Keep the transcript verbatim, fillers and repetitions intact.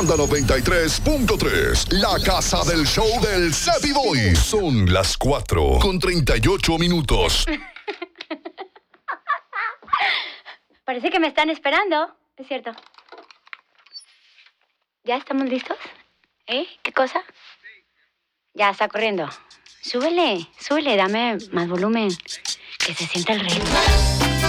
Manda noventa y tres punto tres, la casa del show del Cepi Boy. Son las cuatro con treinta y ocho minutos. Parece que me están esperando. Es cierto. ¿Ya estamos listos? ¿Eh? ¿Qué cosa? Ya está corriendo. Súbele, súbele, dame más volumen. Que se sienta el ritmo.